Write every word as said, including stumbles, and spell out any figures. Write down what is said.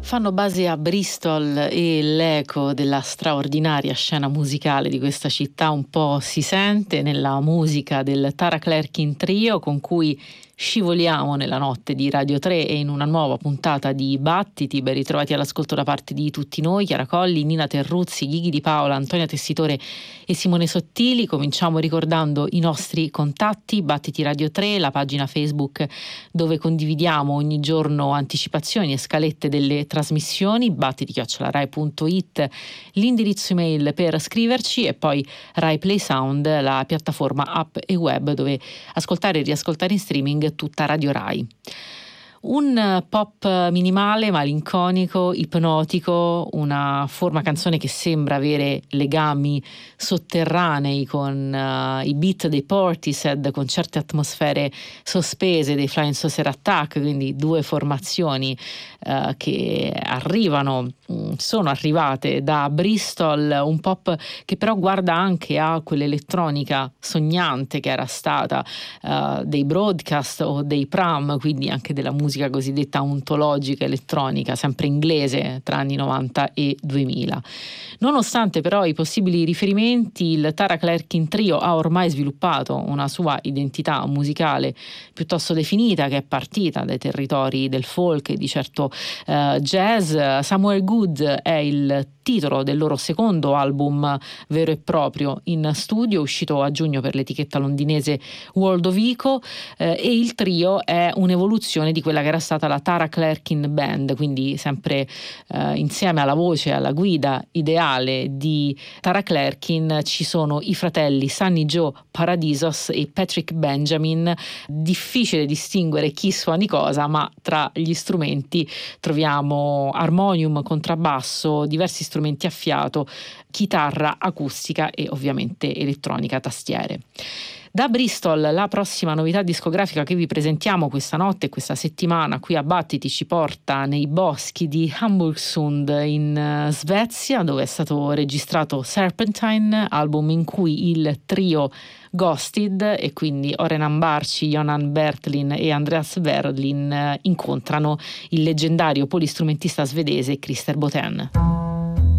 fanno base a Bristol e l'eco della straordinaria scena musicale di questa città un po' si sente nella musica del Tara Clerkin Trio, con cui scivoliamo nella notte di Radio tre e in una nuova puntata di Battiti. Ben ritrovati all'ascolto da parte di tutti noi, Chiara Colli, Nina Terruzzi, Ghighi Di Paola, Antonia Tessitore e Simone Sottili. Cominciamo ricordando i nostri contatti: Battiti Radio tre, la pagina Facebook dove condividiamo ogni giorno anticipazioni e scalette delle trasmissioni, battiti chiocciola rai punto it, l'indirizzo email per scriverci, e poi Rai Play Sound, la piattaforma app e web dove ascoltare e riascoltare in streaming tutta Radio Rai. Un pop minimale, malinconico, ipnotico, una forma canzone che sembra avere legami sotterranei con uh, i beat dei Portishead, con certe atmosfere sospese dei Flying Saucer Attack, quindi due formazioni uh, che arrivano, sono arrivate da Bristol, un pop che però guarda anche a quell'elettronica sognante che era stata uh, dei Broadcast o dei Pram, quindi anche della musica musica cosiddetta ontologica elettronica, sempre inglese, tra anni novanta e duemila. Nonostante però i possibili riferimenti, il Tara Clerkin Trio ha ormai sviluppato una sua identità musicale piuttosto definita, che è partita dai territori del folk e di certo uh, jazz. Somewhere Good è il titolo del loro secondo album vero e proprio in studio, uscito a giugno per l'etichetta londinese World of Eco, eh, e il trio è un'evoluzione di quella che era stata la Tara Clerkin Band, quindi sempre eh, insieme alla voce e alla guida ideale di Tara Clerkin ci sono i fratelli Sunny Joe Paradisos e Patrick Benjamin. Difficile distinguere chi suoni cosa, ma tra gli strumenti troviamo armonium, contrabbasso, diversi strumenti a fiato, chitarra acustica e ovviamente elettronica, tastiere. Da Bristol la prossima novità discografica che vi presentiamo questa notte e questa settimana qui a Battiti ci porta nei boschi di Hamburgsund in Svezia, dove è stato registrato Serpentine, album in cui il trio Ghosted, e quindi Orenan Barci, Jonan Bertlin e Andreas Werlin, incontrano il leggendario polistrumentista svedese Christer Boten.